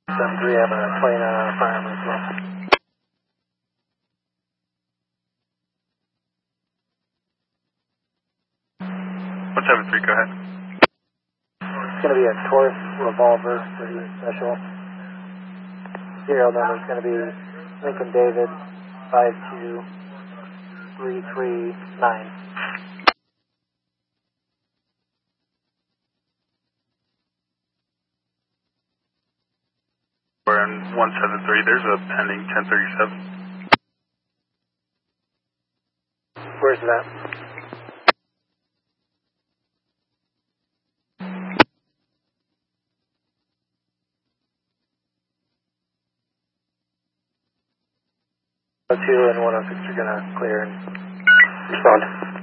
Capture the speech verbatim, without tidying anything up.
seven three, I have a plane on our fireman as well. one seven three, go ahead. It's going to be a Taurus revolver for the special. Serial number is going to be Lincoln David five two three three nine. We're in one seven three, there's a pending ten thirty-seven. Where's that? two and one oh six are going to clear and respond.